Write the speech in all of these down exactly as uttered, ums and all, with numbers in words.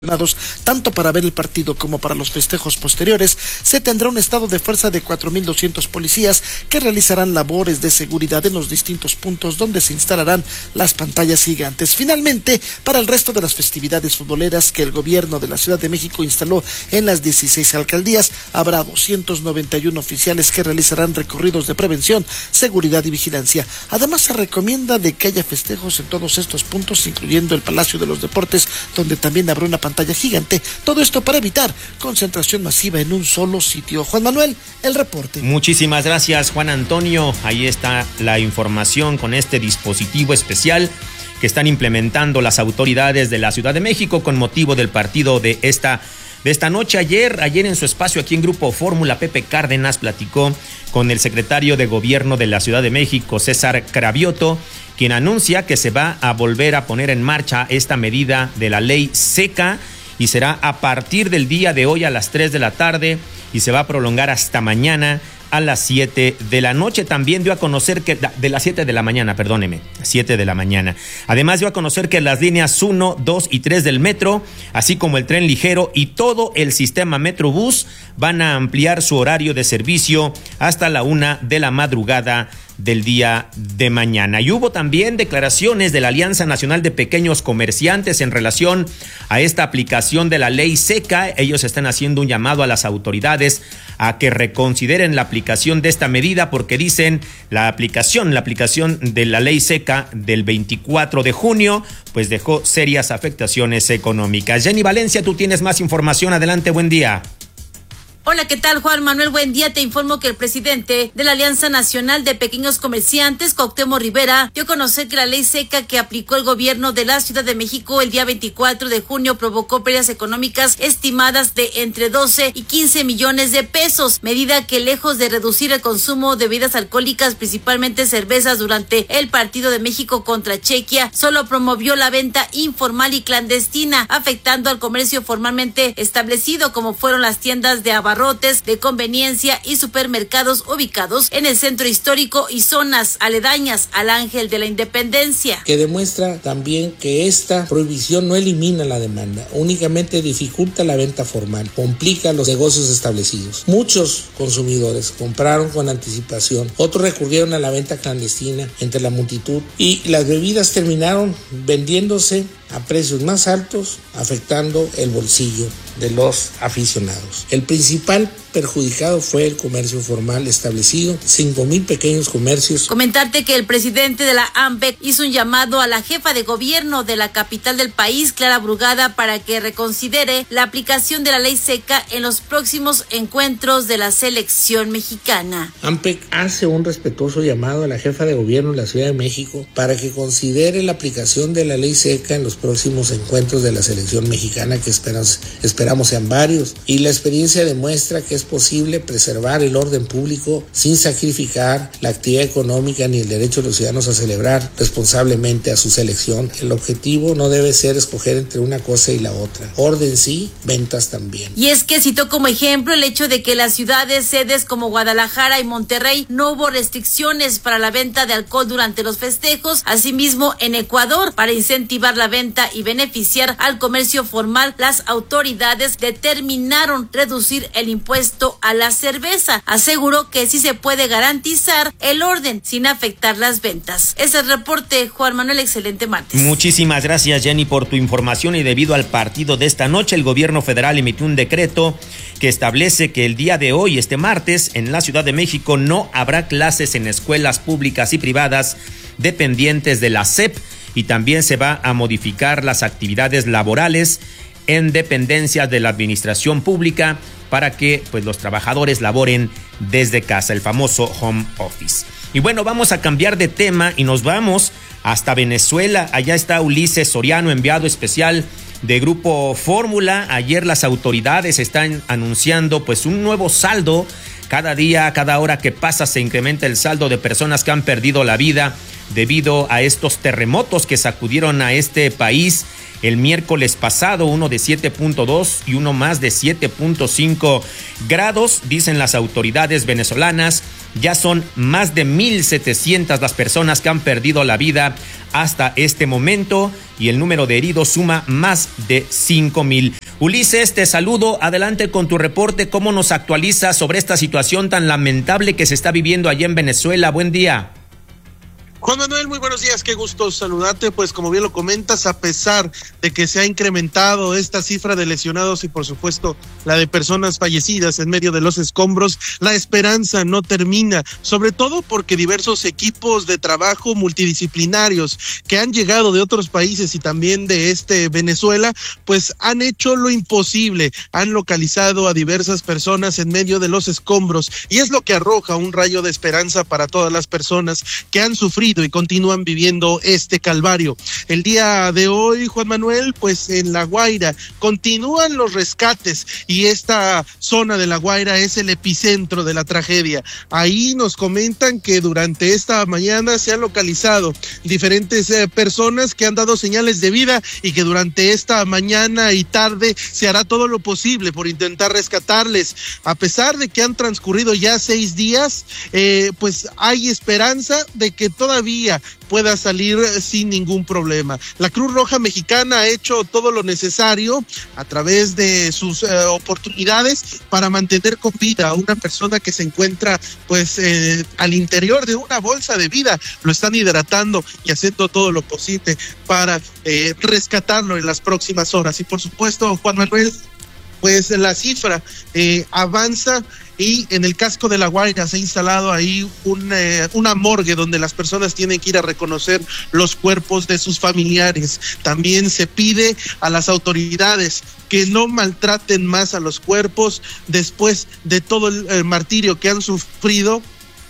Tanto para ver el partido como para los festejos posteriores, se tendrá un estado de fuerza de cuatro mil doscientos policías que realizarán labores de seguridad en los distintos puntos donde se instalarán las pantallas gigantes. Finalmente, para el resto de las festividades futboleras que el gobierno de la Ciudad de México instaló en las dieciséis alcaldías, habrá doscientos noventa y uno oficiales que realizarán recorridos de prevención, seguridad y vigilancia. Además, se recomienda de que haya festejos en todos estos puntos, incluyendo el Palacio de los Deportes, donde también habrá una pantalla pantalla gigante, todo esto para evitar concentración masiva en un solo sitio. Juan Manuel, el reporte. Muchísimas gracias, Juan Antonio. Ahí está la información con este dispositivo especial que están implementando las autoridades de la Ciudad de México con motivo del partido de esta de esta noche. Ayer, ayer en su espacio aquí en Grupo Fórmula, Pepe Cárdenas platicó con el secretario de Gobierno de la Ciudad de México, César Cravioto, quien anuncia que se va a volver a poner en marcha esta medida de la ley seca y será a partir del día de hoy a las tres de la tarde y se va a prolongar hasta mañana a las siete de la noche. También dio a conocer que, de las siete de la mañana, perdóneme, siete de la mañana. Además dio a conocer que las líneas uno, dos y tres del metro, así como el tren ligero y todo el sistema Metrobús van a ampliar su horario de servicio hasta la una de la madrugada del día de mañana. Y hubo también declaraciones de la Alianza Nacional de Pequeños Comerciantes en relación a esta aplicación de la ley seca. Ellos están haciendo un llamado a las autoridades a que reconsideren la aplicación de esta medida porque dicen la aplicación, la aplicación de la ley seca del veinticuatro de junio, pues dejó serias afectaciones económicas. Jenny Valencia, tú tienes más información. Adelante, buen día. Hola, ¿qué tal, Juan Manuel? Buen día. Te informo que el presidente de la Alianza Nacional de Pequeños Comerciantes, Cuauhtémoc Rivera, dio a conocer que la ley seca que aplicó el gobierno de la Ciudad de México el día veinticuatro de junio provocó pérdidas económicas estimadas de entre doce y quince millones de pesos, medida que lejos de reducir el consumo de bebidas alcohólicas, principalmente cervezas, durante el partido de México contra Chequia, solo promovió la venta informal y clandestina, afectando al comercio formalmente establecido, como fueron las tiendas de abarrotes, de conveniencia y supermercados ubicados en el centro histórico y zonas aledañas al Ángel de la Independencia. Que demuestra también que esta prohibición no elimina la demanda, únicamente dificulta la venta formal, complica los negocios establecidos. Muchos consumidores compraron con anticipación, otros recurrieron a la venta clandestina entre la multitud y las bebidas terminaron vendiéndose a precios más altos, afectando el bolsillo de los aficionados. El principal perjudicado fue el comercio formal establecido, cinco mil pequeños comercios. Comentarte que el presidente de la A M P E C hizo un llamado a la jefa de gobierno de la capital del país, Clara Brugada, para que reconsidere la aplicación de la ley seca en los próximos encuentros de la selección mexicana. A M P E C hace un respetuoso llamado a la jefa de gobierno de la Ciudad de México para que considere la aplicación de la ley seca en los próximos encuentros de la selección mexicana, que esperamos, esperamos sean varios, y la experiencia demuestra que es posible preservar el orden público sin sacrificar la actividad económica ni el derecho de los ciudadanos a celebrar responsablemente a su selección. El objetivo no debe ser escoger entre una cosa y la otra. Orden sí, ventas también. Y es que citó como ejemplo el hecho de que las ciudades sedes como Guadalajara y Monterrey no hubo restricciones para la venta de alcohol durante los festejos. Asimismo, en Ecuador, para incentivar la venta y beneficiar al comercio formal, las autoridades determinaron reducir el impuesto a la cerveza. Aseguró que sí se puede garantizar el orden sin afectar las ventas. Ese es el reporte, Juan Manuel. Excelente martes. Muchísimas gracias, Jenny, por tu información. Y debido al partido de esta noche, el gobierno federal emitió un decreto que establece que el día de hoy, este martes, en la Ciudad de México no habrá clases en escuelas públicas y privadas dependientes de la S E P, y también se va a modificar las actividades laborales en dependencias de la administración pública para que pues los trabajadores laboren desde casa, el famoso home office. Y bueno, vamos a cambiar de tema y nos vamos hasta Venezuela. Allá está Ulises Soriano, enviado especial de Grupo Fórmula. Ayer las autoridades están anunciando pues un nuevo saldo. Cada día, cada hora que pasa se incrementa el saldo de personas que han perdido la vida debido a estos terremotos que sacudieron a este país el miércoles pasado, uno de siete punto dos y uno más de siete punto cinco grados. Dicen las autoridades venezolanas Ya son más de mil setecientas las personas que han perdido la vida hasta este momento y el número de heridos suma más de cinco mil. Ulises, te saludo. Adelante con tu reporte. ¿Cómo nos actualizas sobre esta situación tan lamentable que se está viviendo allá en Venezuela? Buen día. Juan Manuel, muy buenos días, qué gusto saludarte. Pues como bien lo comentas, a pesar de que se ha incrementado esta cifra de lesionados y por supuesto la de personas fallecidas en medio de los escombros, la esperanza no termina, sobre todo porque diversos equipos de trabajo multidisciplinarios que han llegado de otros países y también de este Venezuela, pues han hecho lo imposible, han localizado a diversas personas en medio de los escombros y es lo que arroja un rayo de esperanza para todas las personas que han sufrido y continúan viviendo este calvario. El día de hoy, Juan Manuel, pues en La Guaira continúan los rescates y esta zona de La Guaira es el epicentro de la tragedia. Ahí nos comentan que durante esta mañana se han localizado diferentes eh, personas que han dado señales de vida y que durante esta mañana y tarde se hará todo lo posible por intentar rescatarles. A pesar de que han transcurrido ya seis días, eh, pues hay esperanza de que todavía pueda salir sin ningún problema. La Cruz Roja Mexicana ha hecho todo lo necesario a través de sus eh, oportunidades para mantener con vida a una persona que se encuentra pues eh, al interior de una bolsa de vida. Lo están hidratando y haciendo todo lo posible para eh, rescatarlo en las próximas horas. Y por supuesto, Juan Manuel, pues la cifra eh, avanza y en el casco de La Guaira se ha instalado ahí un, eh, una morgue donde las personas tienen que ir a reconocer los cuerpos de sus familiares. También se pide a las autoridades que no maltraten más a los cuerpos después de todo el, el martirio que han sufrido.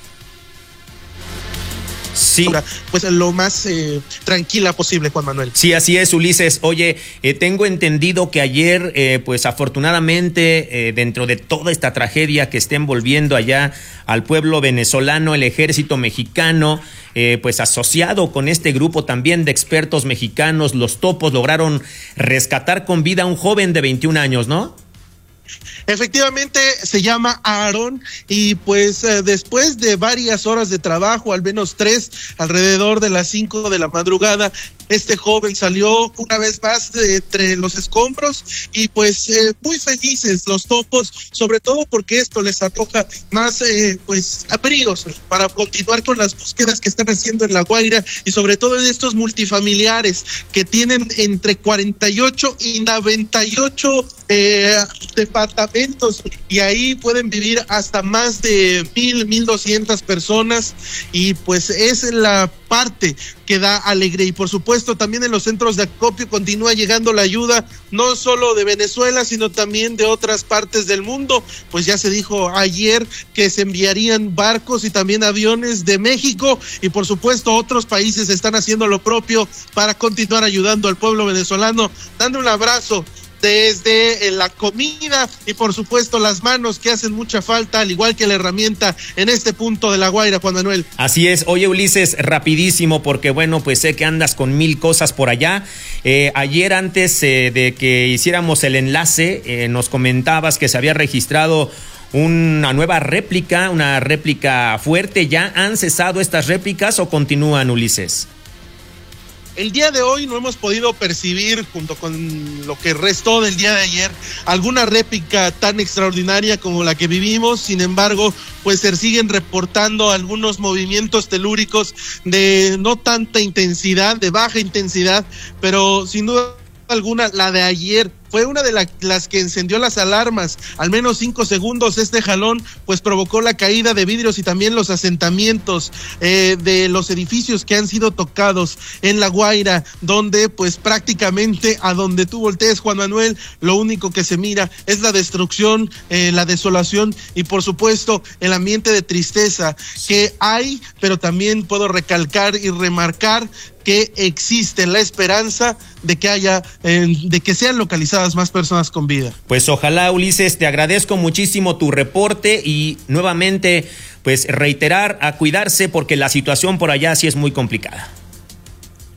Sí. Pues lo más eh, tranquila posible, Juan Manuel. Sí, así es, Ulises. Oye, eh, tengo entendido que ayer, eh, pues afortunadamente, eh, dentro de toda esta tragedia que está envolviendo allá al pueblo venezolano, el ejército mexicano, eh, pues asociado con este grupo también de expertos mexicanos, los Topos, lograron rescatar con vida a un joven de veintiún años, ¿no? Efectivamente, se llama Aarón y pues eh, después de varias horas de trabajo, al menos tres, alrededor de las cinco de la madrugada, este joven salió una vez más de entre los escombros y pues eh, muy felices los Topos, sobre todo porque esto les arroja más eh, pues abrigos para continuar con las búsquedas que están haciendo en La Guaira y sobre todo en estos multifamiliares que tienen entre cuarenta y ocho y noventa y ocho eh, departamentos y ahí pueden vivir hasta más de mil, mil doscientas personas y pues es la parte que da alegría y por supuesto también en los centros de acopio continúa llegando la ayuda no solo de Venezuela sino también de otras partes del mundo, pues ya se dijo ayer que se enviarían barcos y también aviones de México y por supuesto otros países están haciendo lo propio para continuar ayudando al pueblo venezolano, dando un abrazo desde la comida y por supuesto las manos que hacen mucha falta, al igual que la herramienta en este punto de La Guaira, Juan Manuel. Así es. Oye, Ulises, rapidísimo, porque bueno, pues sé que andas con mil cosas por allá. Eh, ayer antes eh, de que hiciéramos el enlace, eh, nos comentabas que se había registrado una nueva réplica, una réplica fuerte. ¿Ya han cesado estas réplicas o continúan, Ulises? El día de hoy no hemos podido percibir, junto con lo que restó del día de ayer, alguna réplica tan extraordinaria como la que vivimos. Sin embargo, pues se siguen reportando algunos movimientos telúricos de no tanta intensidad, de baja intensidad, pero sin duda alguna la de ayer fue una de la, las que encendió las alarmas. Al menos cinco segundos este jalón pues provocó la caída de vidrios y también los asentamientos eh, de los edificios que han sido tocados en La Guaira, donde pues prácticamente a donde tú voltees, Juan Manuel, lo único que se mira es la destrucción, eh, la desolación y por supuesto el ambiente de tristeza que hay, pero también puedo recalcar y remarcar que existe la esperanza de que haya, eh, de que sean localizadas más personas con vida. Pues ojalá, Ulises, te agradezco muchísimo tu reporte y nuevamente pues reiterar a cuidarse porque la situación por allá sí es muy complicada.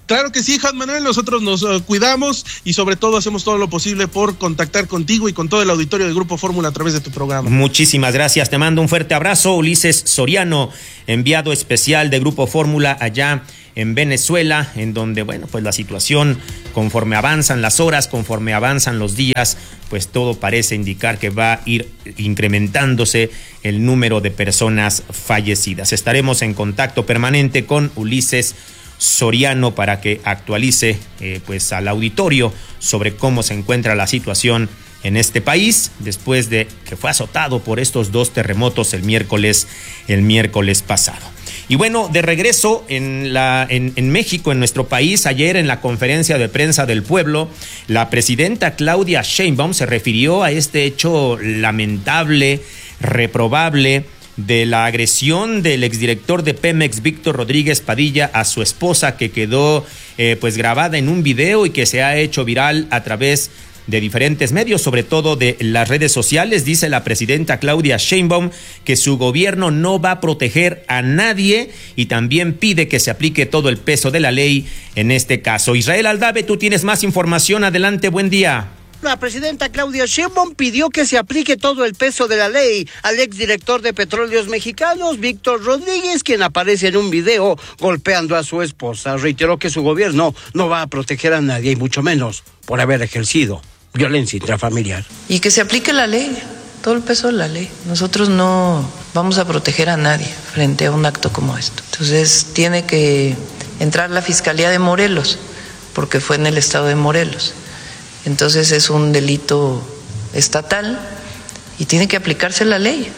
Claro que sí, Juan Manuel, nosotros nos uh, cuidamos y sobre todo hacemos todo lo posible por contactar contigo y con todo el auditorio de Grupo Fórmula a través de tu programa. Muchísimas gracias, te mando un fuerte abrazo. Ulises Soriano, enviado especial de Grupo Fórmula allá en Venezuela, en donde, bueno, pues la situación, conforme avanzan las horas, conforme avanzan los días, pues todo parece indicar que va a ir incrementándose el número de personas fallecidas. Estaremos en contacto permanente con Ulises Soriano para que actualice eh, pues al auditorio sobre cómo se encuentra la situación en este país después de que fue azotado por estos dos terremotos el miércoles el miércoles pasado. Y bueno, de regreso en la en, en México, en nuestro país, ayer en la conferencia de prensa del pueblo, la presidenta Claudia Sheinbaum se refirió a este hecho lamentable, reprobable, de la agresión del exdirector de Pemex, Víctor Rodríguez Padilla, a su esposa, que quedó eh, pues grabada en un video y que se ha hecho viral a través de diferentes medios, sobre todo de las redes sociales. Dice la presidenta Claudia Sheinbaum que su gobierno no va a proteger a nadie y también pide que se aplique todo el peso de la ley en este caso. Israel Aldave, tú tienes más información. Adelante, buen día. La presidenta Claudia Sheinbaum pidió que se aplique todo el peso de la ley al exdirector de Petróleos Mexicanos, Víctor Rodríguez, quien aparece en un video golpeando a su esposa. Reiteró que su gobierno no va a proteger a nadie, y mucho menos por haber ejercido violencia intrafamiliar. Y que se aplique la ley, todo el peso de la ley. Nosotros no vamos a proteger a nadie frente a un acto como esto. Entonces tiene que entrar la Fiscalía de Morelos, porque fue en el estado de Morelos. Entonces es un delito estatal y tiene que aplicarse la ley,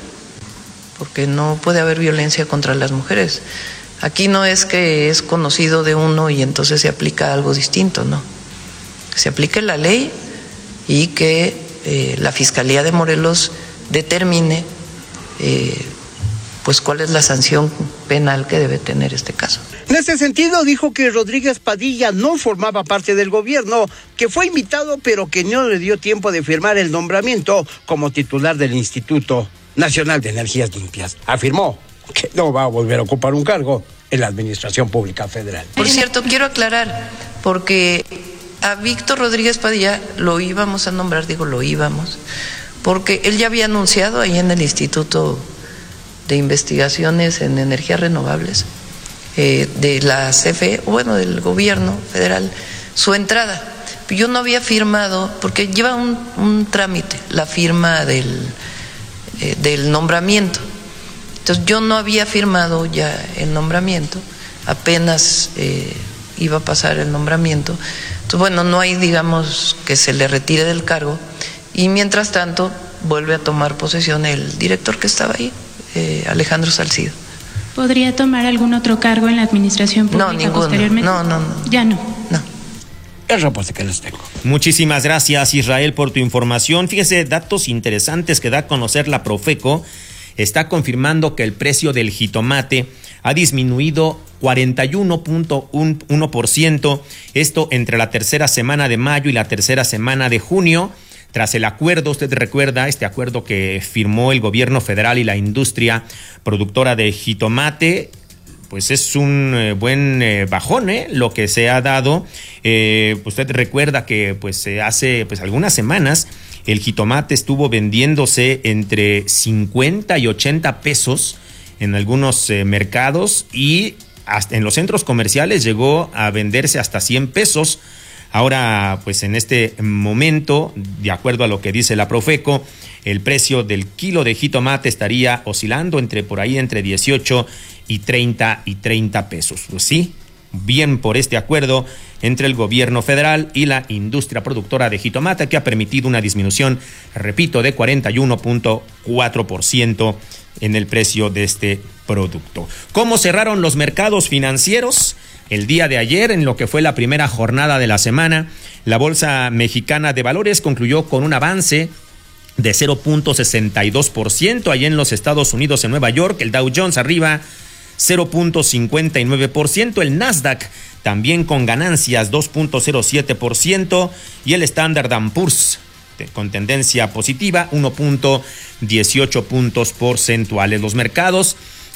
porque no puede haber violencia contra las mujeres. Aquí no es que es conocido de uno y entonces se aplica algo distinto, no. Que se aplique la ley y que eh, la Fiscalía de Morelos determine eh, pues cuál es la sanción penal que debe tener este caso. En ese sentido, dijo que Rodríguez Padilla no formaba parte del gobierno, que fue invitado pero que no le dio tiempo de firmar el nombramiento como titular del Instituto Nacional de Energías Limpias. Afirmó que no va a volver a ocupar un cargo en la Administración Pública Federal. Por cierto, quiero aclarar, porque a Víctor Rodríguez Padilla lo íbamos a nombrar, digo lo íbamos, porque él ya había anunciado ahí en el Instituto de Investigaciones en Energías Renovables, Eh, de la C F E, bueno, del gobierno federal, su entrada. Yo no había firmado, porque lleva un, un trámite, la firma del, eh, del nombramiento. Entonces yo no había firmado ya el nombramiento, apenas eh, iba a pasar el nombramiento. Entonces, bueno, no hay, digamos, que se le retire del cargo, y mientras tanto vuelve a tomar posesión el director que estaba ahí, eh, Alejandro Salcido. ¿Podría tomar algún otro cargo en la administración pública no, ninguno. posteriormente? No, no, no. Ya no. No. El reporte que les tengo. Muchísimas gracias, Israel, por tu información. Fíjese, datos interesantes que da a conocer la Profeco. Está confirmando que el precio del jitomate ha disminuido cuarenta y uno punto uno por ciento, esto entre la tercera semana de mayo y la tercera semana de junio. Tras el acuerdo, usted recuerda, este acuerdo que firmó el gobierno federal y la industria productora de jitomate, pues es un eh, buen eh, bajón, ¿eh? Lo que se ha dado. Eh, usted recuerda que pues eh, hace pues algunas semanas el jitomate estuvo vendiéndose entre cincuenta y ochenta pesos en algunos eh, mercados, y hasta en los centros comerciales llegó a venderse hasta cien pesos. Ahora, pues en este momento, de acuerdo a lo que dice la Profeco, el precio del kilo de jitomate estaría oscilando entre por ahí entre dieciocho y treinta y treinta pesos. Pues sí, bien por este acuerdo entre el gobierno federal y la industria productora de jitomate, que ha permitido una disminución, repito, de cuarenta y uno punto cuatro por ciento en el precio de este producto. ¿Cómo cerraron los mercados financieros? El día de ayer, en lo que fue la primera jornada de la semana, la Bolsa Mexicana de Valores concluyó con un avance de cero punto sesenta y dos por ciento. Allí en los Estados Unidos, en Nueva York, el Dow Jones arriba cero punto cincuenta y nueve por ciento, el Nasdaq también con ganancias dos punto cero siete por ciento, y el Standard and Poor's con tendencia positiva uno punto dieciocho puntos porcentuales. Los mercados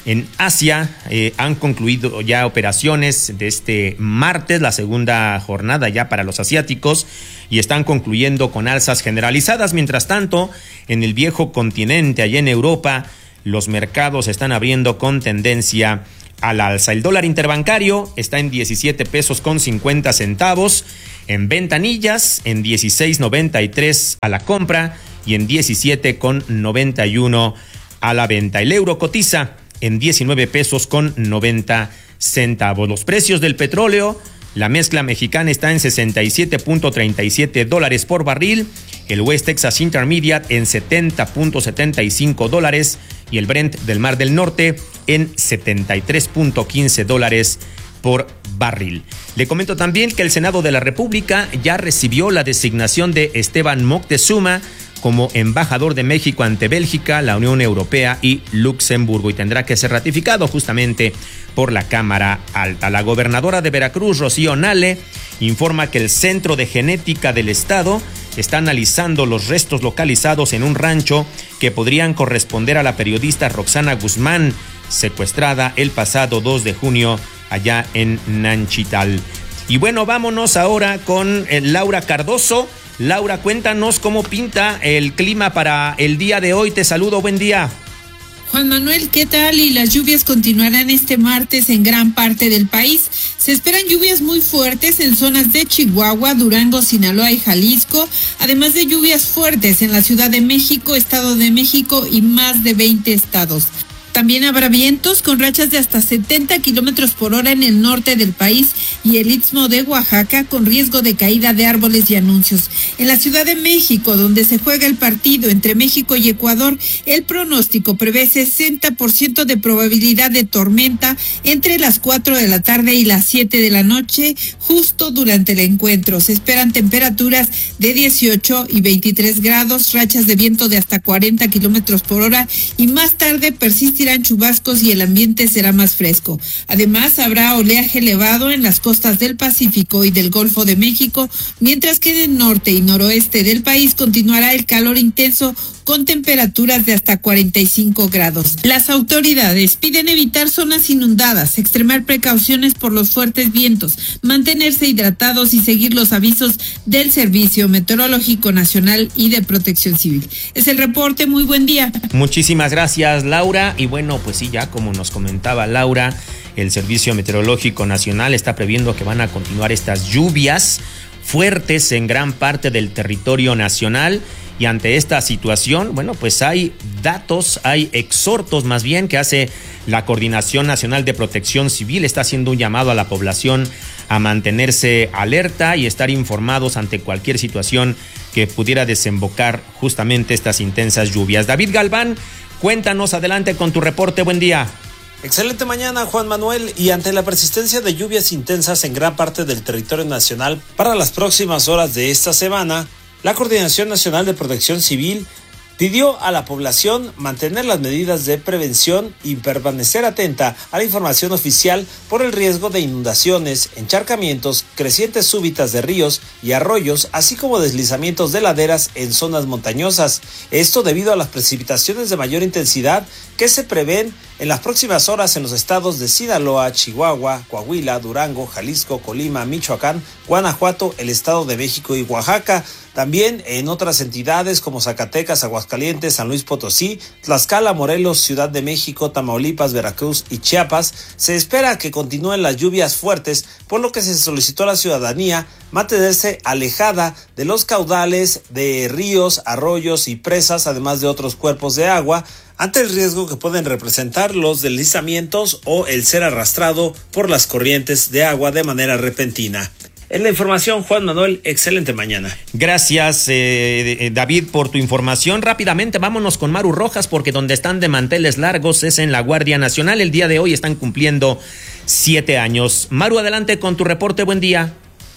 En Asia eh, han concluido ya operaciones de este martes, la segunda jornada ya para los asiáticos, y están concluyendo con alzas generalizadas. Mientras tanto, en el viejo continente, allá en Europa, los mercados están abriendo con tendencia al alza. El dólar interbancario está en diecisiete pesos con cincuenta centavos, en ventanillas en dieciséis noventa y tres a la compra y en diecisiete con noventa y uno a la venta. El euro cotiza en diecinueve pesos con noventa centavos. Los precios del petróleo, la mezcla mexicana está en sesenta y siete punto treinta y siete dólares por barril, el West Texas Intermediate en setenta punto setenta y cinco dólares y el Brent del Mar del Norte en setenta y tres punto quince dólares por barril. Le comento también que el Senado de la República ya recibió la designación de Esteban Moctezuma como embajador de México ante Bélgica, la Unión Europea y Luxemburgo, y tendrá que ser ratificado justamente por la Cámara Alta. La gobernadora de Veracruz, Rocío Nale, informa que el Centro de Genética del Estado está analizando los restos localizados en un rancho que podrían corresponder a la periodista Roxana Guzmán, secuestrada el pasado dos de junio allá en Nanchital. Y bueno, vámonos ahora con eh, Laura Cardoso. Laura, cuéntanos cómo pinta el clima para el día de hoy. Te saludo, buen día. Juan Manuel, ¿qué tal? Y las lluvias continuarán este martes en gran parte del país. Se esperan lluvias muy fuertes en zonas de Chihuahua, Durango, Sinaloa y Jalisco, además de lluvias fuertes en la Ciudad de México, Estado de México y más de veinte estados. También habrá vientos con rachas de hasta setenta kilómetros por hora en el norte del país y el istmo de Oaxaca con riesgo de caída de árboles y anuncios. En la Ciudad de México, donde se juega el partido entre México y Ecuador, el pronóstico prevé sesenta por ciento de probabilidad de tormenta entre las cuatro de la tarde y las siete de la noche, justo durante el encuentro. Se esperan temperaturas de dieciocho y veintitrés grados, rachas de viento de hasta cuarenta kilómetros por hora y más tarde persistirán chubascos y el ambiente será más fresco. Además, habrá oleaje elevado en las costas del Pacífico y del Golfo de México, mientras que en el norte y noroeste del país continuará el calor intenso con temperaturas de hasta cuarenta y cinco grados. Las autoridades piden evitar zonas inundadas, extremar precauciones por los fuertes vientos, mantenerse hidratados y seguir los avisos del Servicio Meteorológico Nacional y de Protección Civil. Es el reporte, muy buen día. Muchísimas gracias, Laura. Y bueno, pues sí, ya como nos comentaba Laura, el Servicio Meteorológico Nacional está previendo que van a continuar estas lluvias fuertes en gran parte del territorio nacional. Y ante esta situación, bueno, pues hay datos, hay exhortos más bien que hace la Coordinación Nacional de Protección Civil. Está haciendo un llamado a la población a mantenerse alerta y estar informados ante cualquier situación que pudiera desembocar justamente estas intensas lluvias. David Galván, cuéntanos, adelante con tu reporte, buen día. Excelente mañana, Juan Manuel, y ante la persistencia de lluvias intensas en gran parte del territorio nacional para las próximas horas de esta semana, la Coordinación Nacional de Protección Civil pidió a la población mantener las medidas de prevención y permanecer atenta a la información oficial por el riesgo de inundaciones, encharcamientos, crecientes súbitas de ríos y arroyos, así como deslizamientos de laderas en zonas montañosas. Esto debido a las precipitaciones de mayor intensidad que se prevén en las próximas horas en los estados de Sinaloa, Chihuahua, Coahuila, Durango, Jalisco, Colima, Michoacán, Guanajuato, el Estado de México y Oaxaca. También en otras entidades como Zacatecas, Aguascalientes, San Luis Potosí, Tlaxcala, Morelos, Ciudad de México, Tamaulipas, Veracruz y Chiapas, se espera que continúen las lluvias fuertes, por lo que se solicitó a la ciudadanía mantenerse alejada de los caudales de ríos, arroyos y presas, además de otros cuerpos de agua, ante el riesgo que pueden representar los deslizamientos o el ser arrastrado por las corrientes de agua de manera repentina. En la información, Juan Manuel, excelente mañana. Gracias, eh, David, por tu información. Rápidamente, vámonos con Maru Rojas, porque donde están de manteles largos es en la Guardia Nacional. El día de hoy están cumpliendo siete años. Maru, adelante con tu reporte, buen día.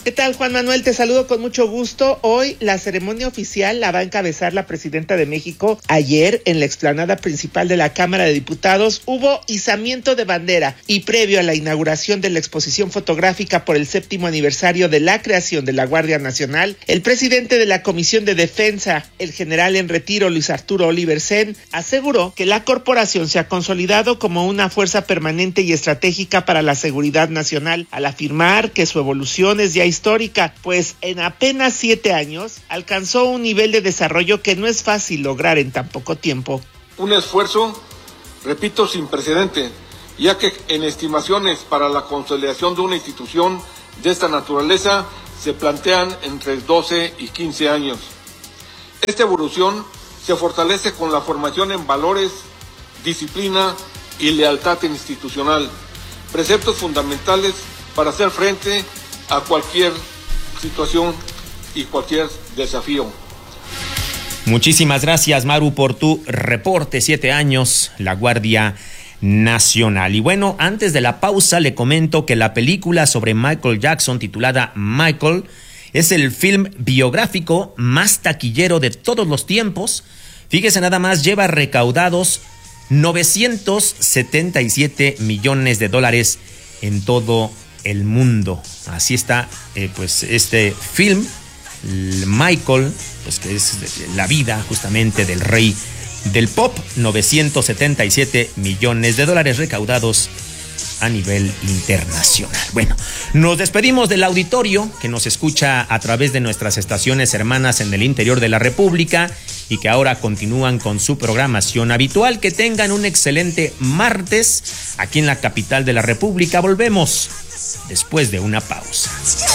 ¿Qué tal, Juan Manuel? Te saludo con mucho gusto. Hoy la ceremonia oficial la va a encabezar la presidenta de México. Ayer, en la explanada principal de la Cámara de Diputados, hubo izamiento de bandera y previo a la inauguración de la exposición fotográfica por el séptimo aniversario de la creación de la Guardia Nacional, el presidente de la Comisión de Defensa, el general en retiro Luis Arturo Oliver Sen, aseguró que la corporación se ha consolidado como una fuerza permanente y estratégica para la seguridad nacional, al afirmar que su evolución es ya histórica, pues en apenas siete años alcanzó un nivel de desarrollo que no es fácil lograr en tan poco tiempo. Un esfuerzo, repito, sin precedente, ya que en estimaciones para la consolidación de una institución de esta naturaleza se plantean entre doce y quince años. Esta evolución se fortalece con la formación en valores, disciplina y lealtad institucional, preceptos fundamentales para hacer frente a cualquier situación y cualquier desafío. Muchísimas gracias, Maru, por tu reporte. Siete años, la Guardia Nacional. Y bueno, antes de la pausa le comento que la película sobre Michael Jackson, titulada Michael, es el film biográfico más taquillero de todos los tiempos. Fíjese nada más, lleva recaudados novecientos setenta y siete millones de dólares en todo el mundo. Así está, eh, pues este film, Michael, pues que es la vida justamente del rey del pop. Novecientos setenta y siete millones de dólares recaudados a nivel internacional. Bueno, nos despedimos del auditorio que nos escucha a través de nuestras estaciones hermanas en el interior de la República y que ahora continúan con su programación habitual. Que tengan un excelente martes aquí en la capital de la República. Volvemos después de una pausa.